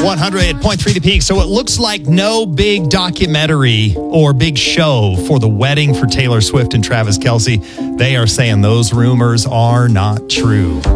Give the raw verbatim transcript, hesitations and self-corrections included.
one hundred point three The Peak. So it looks like no big documentary or big show for the wedding for Taylor Swift and Travis Kelce. They are saying those rumors are not true.